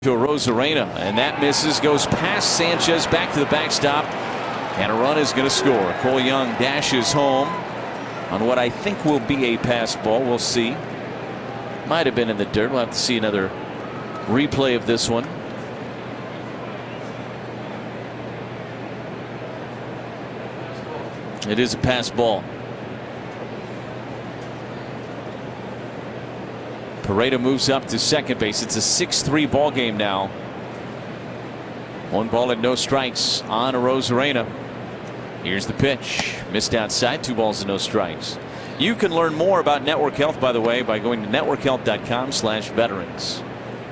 To Rosarena, and that misses, goes past Sanchez, back to the backstop, and a run is going to score. Cole Young dashes home on what I think will be a pass ball. We'll see. Might have been in the dirt. We'll have to see another replay of this one. It is a pass ball. Pareda moves up to second base. It's a 6-3 ball game now. 1 ball and no strikes on Rosarena. Here's the pitch. Missed outside. 2 balls and no strikes. You can learn more about Network Health, by the way, by going to networkhealth.com/veterans.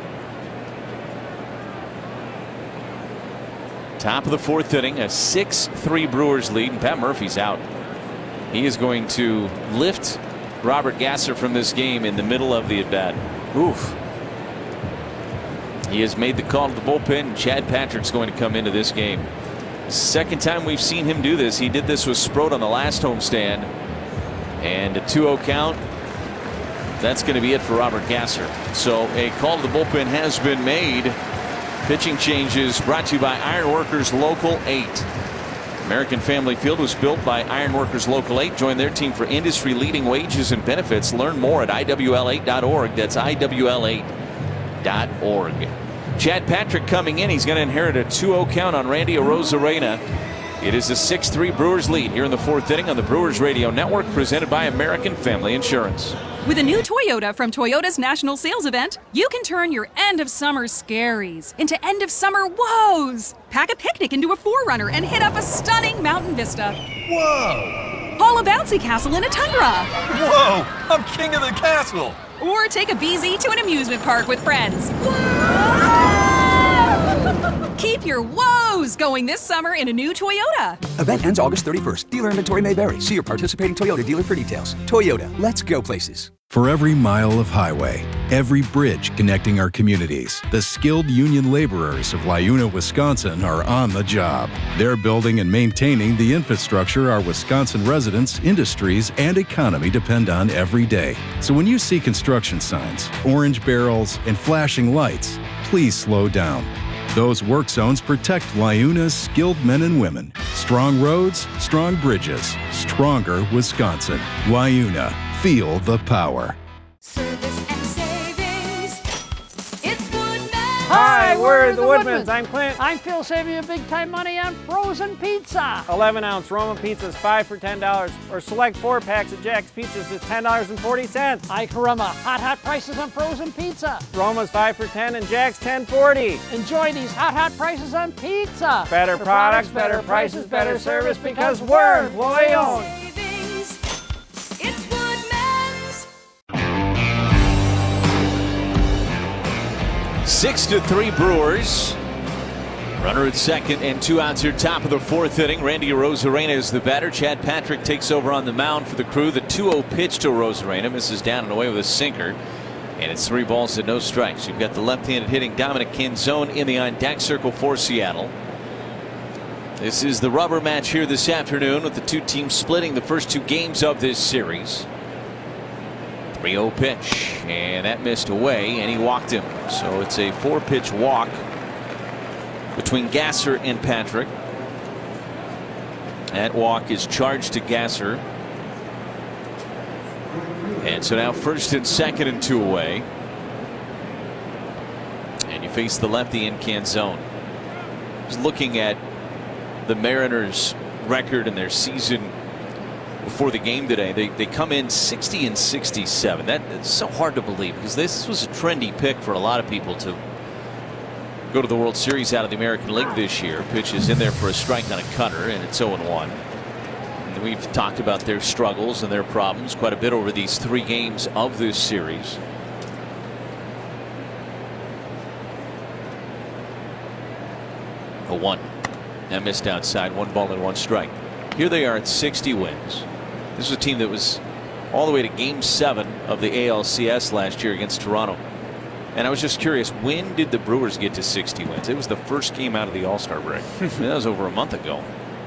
Top of the 4th inning, a 6-3 Brewers lead, and Pat Murphy's out. He is going to lift Robert Gasser from this game in the middle of the at-bat. Oof. He has made the call to the bullpen, and Chad Patrick's going to come into this game. Second time we've seen him do this. He did this with Sproat on the last homestand. And a 2-0 count. That's going to be it for Robert Gasser. So a call to the bullpen has been made. Pitching changes brought to you by Ironworkers Local 8. American Family Field was built by Ironworkers Local 8. Join their team for industry-leading wages and benefits. Learn more at IWL8.org. That's IWL8.org. Chad Patrick coming in. He's going to inherit a 2-0 count on Randy Rosarena. It is a 6-3 Brewers lead here in the 4th inning on the Brewers Radio Network, presented by American Family Insurance. With a new Toyota from Toyota's National Sales Event, you can turn your end-of-summer scaries into end-of-summer woes. Pack a picnic into a 4Runner and hit up a stunning mountain vista. Whoa! Haul a bouncy castle in a Tundra. Whoa! I'm king of the castle! Or take a BZ to an amusement park with friends. Keep your woes going this summer in a new Toyota. Event ends August 31st. Dealer inventory may vary. See your participating Toyota dealer for details. Toyota, let's go places. For every mile of highway, every bridge connecting our communities, the skilled union laborers of Liuna, Wisconsin are on the job. They're building and maintaining the infrastructure our Wisconsin residents, industries, and economy depend on every day. So when you see construction signs, orange barrels, and flashing lights, please slow down. Those work zones protect Liuna's skilled men and women. Strong roads, strong bridges, stronger Wisconsin. Liuna, feel the power. Service and savings. It's Woodman. Hi, we're the Woodmans. I'm Clint. I'm Phil, saving you big time money on frozen pizza. 11-ounce Roma pizzas, 5 for $10, or select 4 packs of Jack's Pizzas, just $10.40. Ay caramba, hot prices on frozen pizza. Roma's 5 for $10 and Jack's $10.40. Enjoy these hot prices on pizza. Better products, better prices, better service, because we're employee owned. Savings. It's Woodman's. 6-3 Brewers. Runner at second and 2 outs here, top of the 4th inning. Randy Rosarena is the batter. Chad Patrick takes over on the mound for the Crew. The 2-0 pitch to Rosarena, misses down and away with a sinker. And it's 3 balls and no strikes. You've got the left-handed hitting Dominic Canzone in the on-deck circle for Seattle. This is the rubber match here this afternoon, with the 2 teams splitting the first 2 games of this series. 3-0 pitch, and that missed away, and he walked him. So it's a 4-pitch walk between Gasser and Patrick. That walk is charged to Gasser. And so now first and second and 2 away. And you face the lefty in Canzone. Just looking at the Mariners' record in their season before the game today, they come in 60-67. That's so hard to believe, because this was a trendy pick for a lot of people to go to the World Series out of the American League this year. Pitch is in there for a strike on a cutter, and it's 0-1. And we've talked about their struggles and their problems quite a bit over these 3 games of this series. A 1. That missed outside. 1 ball and 1 strike. Here they are at 60 wins. This is a team that was all the way to Game 7 of the ALCS last year against Toronto. And I was just curious, when did the Brewers get to 60 wins? It was the first game out of the All-Star break. That was over a month ago.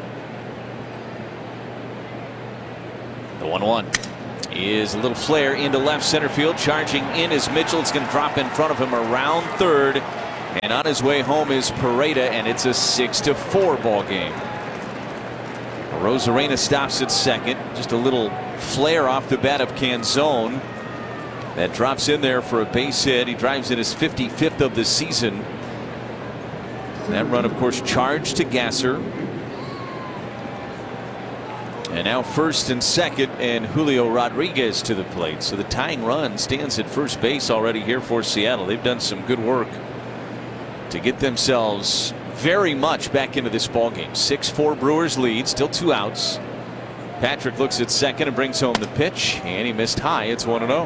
The 1-1 is a little flare into left center field. Charging in is Mitchell. It's going to drop in front of him around third. And on his way home is Pareda, and it's a 6-4 ball game. Rosarena stops at second. Just a little flare off the bat of Canzone. That drops in there for a base hit. He drives in his 55th of the season. That run, of course, charged to Gasser. And now first and second, and Julio Rodriguez to the plate. So the tying run stands at first base already here for Seattle. They've done some good work to get themselves very much back into this ball game. 6-4 Brewers lead, still 2 outs. Patrick looks at second and brings home the pitch, and he missed high. It's 1-0.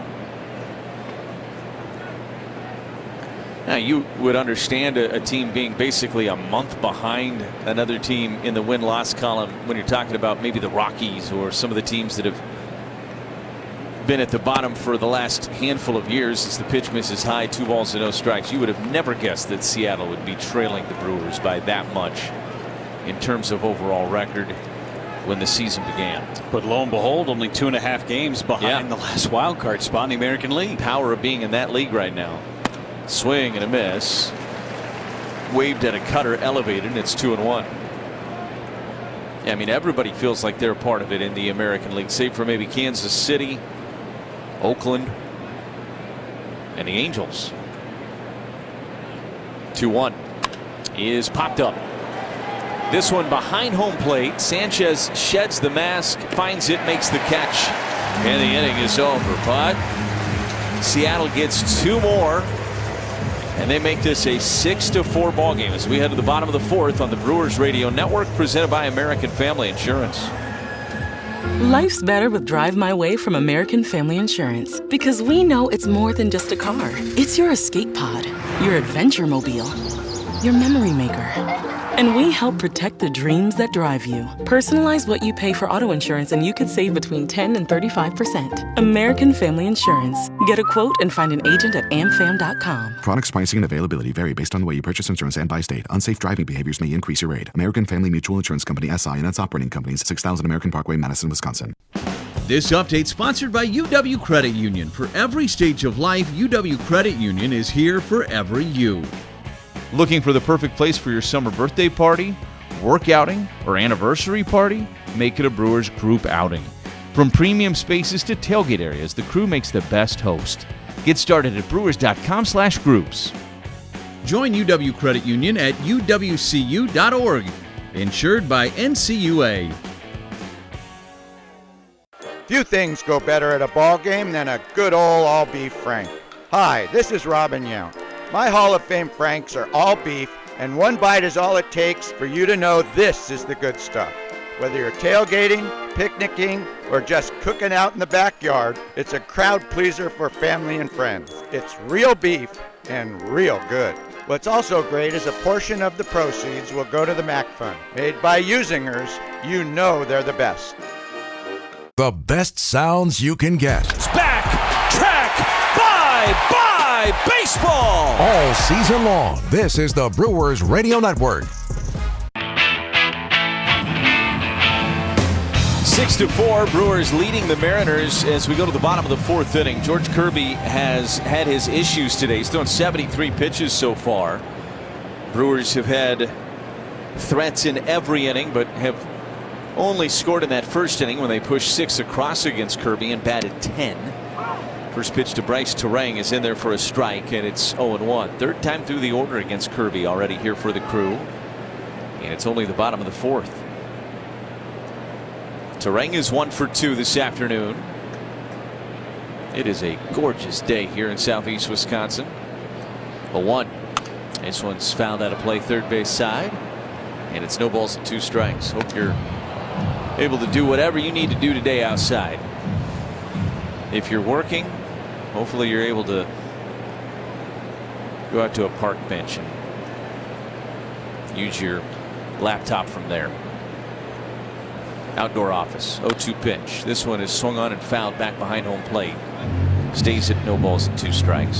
Now you would understand a team being basically a month behind another team in the win-loss column when you're talking about maybe the Rockies or some of the teams that have been at the bottom for the last handful of years. As the pitch misses high, 2 balls and no strikes. You would have never guessed that Seattle would be trailing the Brewers by that much in terms of overall record when the season began. But lo and behold, only 2.5 games behind the last wild card spot in the American League. Power of being in that league right now. Swing and a miss. Waved at a cutter, elevated, and it's 2-1. Yeah, I mean, everybody feels like they're a part of it in the American League, save for maybe Kansas City, Oakland, and the Angels. 2-1 is popped up. This one behind home plate. Sanchez sheds the mask, finds it, makes the catch, and the inning is over. But Seattle gets 2 more. And they make this a 6-4 ball game as we head to the bottom of the 4th on the Brewers Radio Network, presented by American Family Insurance. Life's better with Drive My Way from American Family Insurance, because we know it's more than just a car. It's your escape pod, your adventure mobile, your memory maker. And we help protect the dreams that drive you. Personalize what you pay for auto insurance and you could save between 10 and 35%. American Family Insurance. Get a quote and find an agent at amfam.com. Products, pricing, and availability vary based on the way you purchase insurance and by state. Unsafe driving behaviors may increase your rate. American Family Mutual Insurance Company, SI, and its operating companies, 6000 American Parkway, Madison, Wisconsin. This update sponsored by UW Credit Union. For every stage of life, UW Credit Union is here for every you. Looking for the perfect place for your summer birthday party, work outing, or anniversary party? Make it a Brewers group outing. From premium spaces to tailgate areas, the crew makes the best host. Get started at brewers.com/groups. Join UW Credit Union at uwcu.org. Insured by NCUA. Few things go better at a ball game than a good old all-beef Frank. Hi, this is Robin Yount. My Hall of Fame Franks are all beef, and one bite is all it takes for you to know this is the good stuff. Whether you're tailgating, picnicking, or just cooking out in the backyard, it's a crowd pleaser for family and friends. It's real beef and real good. What's also great is a portion of the proceeds will go to the Mac Fund. Made by Usingers, you know they're the best. The best sounds you can get. It's back, track, bye. Baseball all season long. This is the Brewers Radio Network. 6-4, Brewers leading the Mariners as we go to the bottom of the 4th inning. George Kirby has had his issues today. He's thrown 73 pitches so far. Brewers have had threats in every inning, but have only scored in that first inning when they pushed 6 across against Kirby and batted 10. First pitch to Bryce Terang is in there for a strike, and it's 0-1. 3rd time through the order against Kirby already here for the crew. And it's only the bottom of the 4th. Terang is 1 for 2 this afternoon. It is a gorgeous day here in southeast Wisconsin. 0-1. This one's fouled out of play, third base side. And it's no balls and 2 strikes. Hope you're able to do whatever you need to do today outside. If you're working, hopefully you're able to go out to a park bench and use your laptop from there. Outdoor office, 0-2 pitch. This one is swung on and fouled back behind home plate. Stays at no balls and 2 strikes.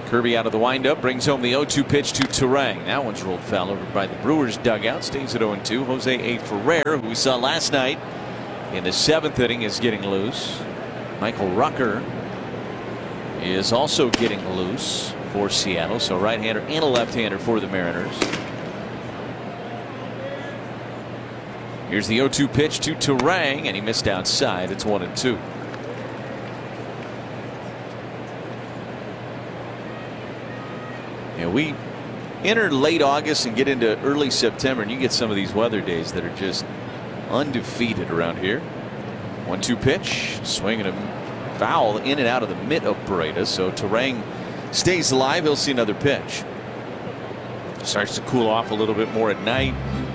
Kirby out of the windup, brings home the 0-2 pitch to Turang. That one's rolled foul over by the Brewers dugout. Stays at 0-2. Jose A. Ferrer, who we saw last night in the 7th inning, is getting loose. Michael Rucker is also getting loose for Seattle. So right-hander and a left-hander for the Mariners. Here's the 0-2 pitch to Turang, and he missed outside. It's 1-2. We enter late August and get into early September, and you get some of these weather days that are just undefeated around here. 1-2 pitch, swinging a foul in and out of the mitt of Paredes. So Turang stays alive. He'll see another pitch. Starts to cool off a little bit more at night.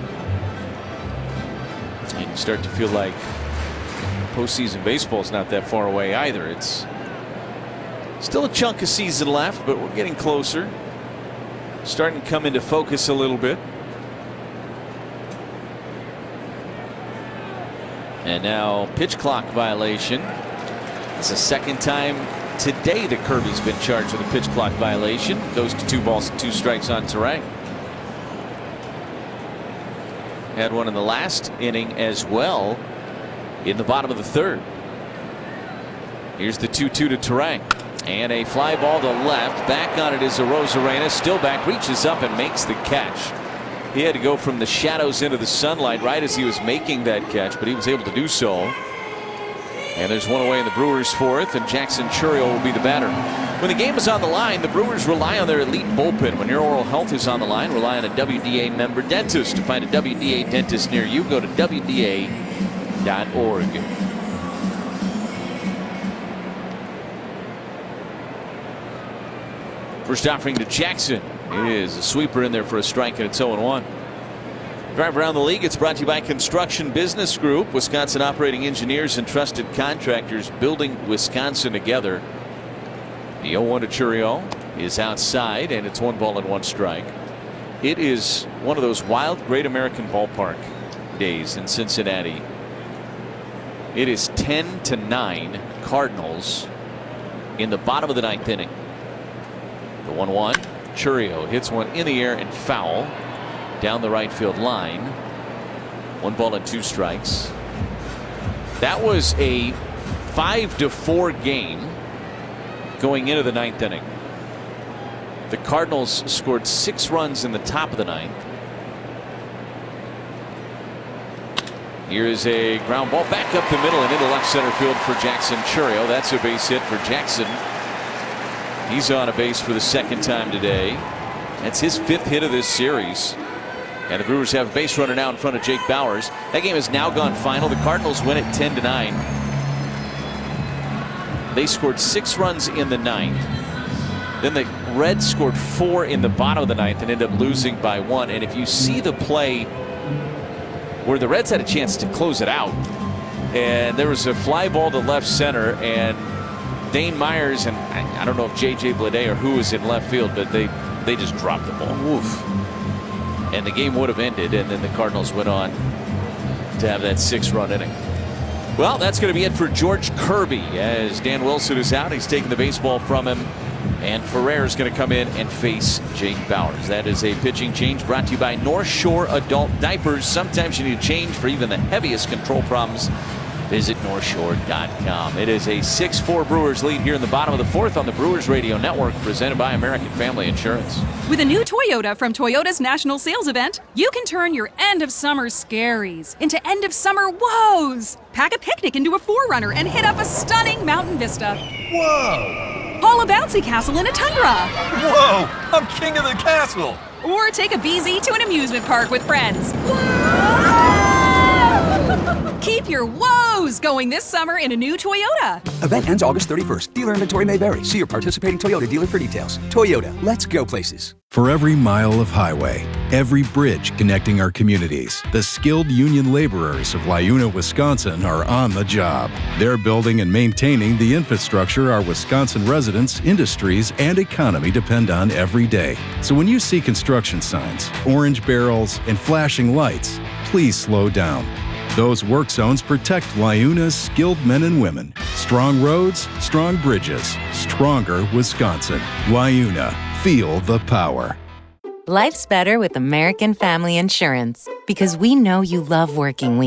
And you start to feel like postseason baseball is not that far away either. It's still a chunk of season left, but we're getting closer. Starting to come into focus a little bit. And now pitch clock violation. It's the second time today that Kirby's been charged with a pitch clock violation. Goes to 2 balls and 2 strikes on Turang. Had one in the last inning as well in the bottom of the 3rd. Here's the 2-2 to Turang. And a fly ball to left. Back on it is Arozarena. Still back, reaches up and makes the catch. He had to go from the shadows into the sunlight right as he was making that catch, but he was able to do so. And there's one away in the Brewers' 4th, and Jackson Chourio will be the batter. When the game is on the line, the Brewers rely on their elite bullpen. When your oral health is on the line, rely on a WDA member dentist. To find a WDA dentist near you, go to WDA.org. First offering to Jackson is a sweeper in there for a strike, and it's 0-1. Drive around the league. It's brought to you by Construction Business Group, Wisconsin operating engineers and trusted contractors building Wisconsin together. The 0-1 to Chourio is outside, and it's 1 ball and 1 strike. It is one of those wild Great American Ballpark days in Cincinnati. It is 10-9 Cardinals in the bottom of the 9th inning. The 1-1. Chourio hits one in the air and foul down the right field line. 1 ball and 2 strikes. That was a 5-4 game going into the 9th inning. The Cardinals scored 6 runs in the top of the 9th. Here is a ground ball back up the middle and into left center field for Jackson Chourio. That's a base hit for Jackson. He's on a base for the 2nd time today. That's his 5th hit of this series. And the Brewers have a base runner now in front of Jake Bauers. That game has now gone final. The Cardinals win it 10-9. They scored 6 runs in the 9th. Then the Reds scored 4 in the bottom of the 9th and ended up losing by 1. And if you see the play where the Reds had a chance to close it out, and there was a fly ball to left center, and Dane Myers and I don't know if J.J. Bleday or who was in left field, but they just dropped the ball. Oof. And the game would have ended, and then the Cardinals went on to have that 6-run inning. Well, that's going to be it for George Kirby, as Dan Wilson is out. He's taking the baseball from him, and Ferrer is going to come in and face Jake Bauers. That is a pitching change brought to you by North Shore Adult Diapers. Sometimes you need a change for even the heaviest control problems. Visit NorthShore.com. It is a 6-4 Brewers lead here in the bottom of the 4th on the Brewers Radio Network, presented by American Family Insurance. With a new Toyota from Toyota's National Sales Event, you can turn your end-of-summer scaries into end-of-summer woes. Pack a picnic into a 4Runner and hit up a stunning mountain vista. Whoa! Haul a bouncy castle in a Tundra. Whoa! I'm king of the castle! Or take a BZ to an amusement park with friends. Keep your woes going this summer in a new Toyota. Event ends August 31st. Dealer inventory may vary. See your participating Toyota dealer for details. Toyota, let's go places. For every mile of highway, every bridge connecting our communities, the skilled union laborers of Liuna, Wisconsin are on the job. They're building and maintaining the infrastructure our Wisconsin residents, industries, and economy depend on every day. So when you see construction signs, orange barrels, and flashing lights, please slow down. Those work zones protect Liuna's skilled men and women. Strong roads, strong bridges, strong stronger Wisconsin. Wyuna, feel the power. Life's better with American Family Insurance because we know you love working weekends.